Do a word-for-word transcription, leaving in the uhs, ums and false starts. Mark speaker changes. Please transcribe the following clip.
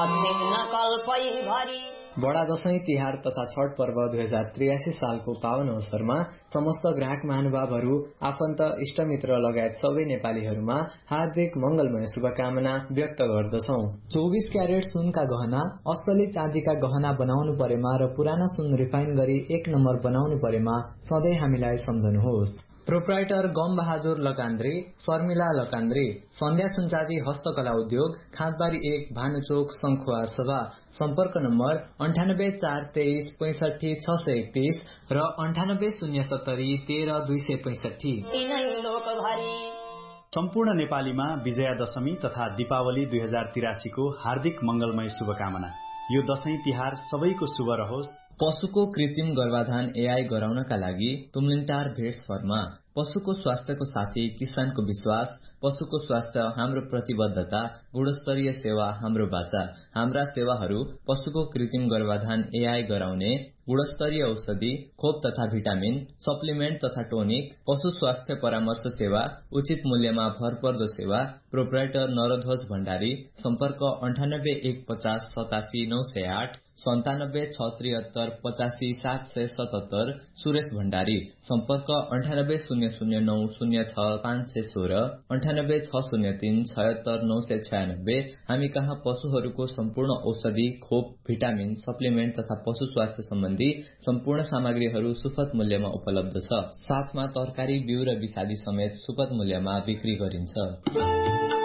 Speaker 1: बडा दशैं तिहार तथा छठ पर्व दुई हजार त्रियासी सालको पावन अवसरमा समस्त ग्राहक महानुभावहरू आफन्त इष्टमित्र लगायत सबै नेपालीहरूमा हार्दिक मंगलमय शुभकामना व्यक्त गर्दछौ। चौबिस क्यारेट सुनका गहना, असली चाँदीका गहना बनाउनु परेमा र पुराना सुन रिफाइन गरी एक नम्बर बनाउनु परेमा सधैँ हामीलाई सम्झनुहोस्। प्रोप्राइटर गम बहादुर लकान्द्री, शर्मिला लकान्द्री, सन्ध्या सुनचाँदी हस्तकला उद्योग, खाँदबारी एक, भानुचोक, शंखुवा सभा। सम्पर्क नम्बर अन्ठानब्बे चार तेइस पैंसठी छ सय एकतीस र अन्ठानब्बे शून्य सत्तरी तेह्र दुई सय पैंसठी।
Speaker 2: सम्पूर्ण नेपालीमा विजया दशमी तथा दीपावली दुई हजार तिरासीको हार्दिक मंगलमय शुभकामना। यो दशैं तिहार सबैको शुभ रहोस्।
Speaker 1: पशुको कृत्रिम गर्भाधान एआई गराउनका लागि तुमलिङटार भेट्स फर्ममा। पशुको स्वास्थ्यको साथी किसानको विश्वास। पशुको स्वास्थ्य हाम्रो प्रतिबद्धता, गुणस्तरीय सेवा हाम्रो बाचा। हाम्रा सेवाहरू पशुको कृत्रिम गर्भाधान एआई गराउने, गुणस्तरीय औषधि, खोप तथा भिटामिन, सप्लिमेन्ट तथा टोनिक, पशु स्वास्थ्य परामर्श सेवा, उचित मूल्यमा भरपर्दो सेवा। प्रोप्राइटर नरध्वज भण्डारी। सम्पर्क अन्ठानब्बे एक पचास सतासी नौ सय आठ, सन्तानब्बे छ त्रिहत्तर पचासी सात सय सतहत्तर। सुरेश भण्डारी। सम्पर्क अन्ठानब्बे शून्य शून्य नौ शून्य छ पाँच सय सोह्र, अन्ठानब्बे छ शून्य तीन छयत्तर नौ सय छयानब्बे। हामी कहाँ पशुहरूको सम्पूर्ण औषधि, खोप, भिटामिन, सप्लिमेन्ट तथा पशु स्वास्थ्य सम्बन्धी सम्पूर्ण सामग्रीहरू सुपथ मूल्यमा उपलब्ध छ। साथमा तरकारी, बिउ र विषादी समेत सुपथ मूल्यमा बिक्री गरिन्छ।